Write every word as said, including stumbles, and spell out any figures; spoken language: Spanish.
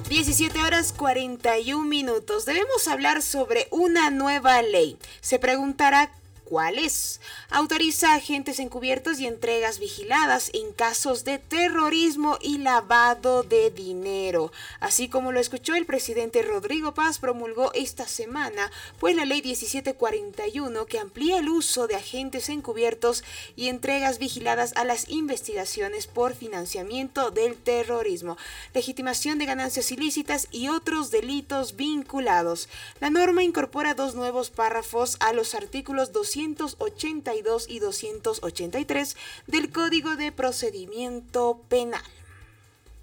diecisiete horas cuarenta y un minutos. Debemos hablar sobre una nueva ley. Se preguntará ¿cuál es? Autoriza agentes encubiertos y entregas vigiladas en casos de terrorismo y lavado de dinero. Así como lo escuchó el presidente Rodrigo Paz, promulgó esta semana pues la ley diecisiete cuarenta y uno que amplía el uso de agentes encubiertos y entregas vigiladas a las investigaciones por financiamiento del terrorismo, legitimación de ganancias ilícitas y otros delitos vinculados. La norma incorpora dos nuevos párrafos a los artículos doscientos ochenta y dos y doscientos ochenta y tres del Código de Procedimiento Penal.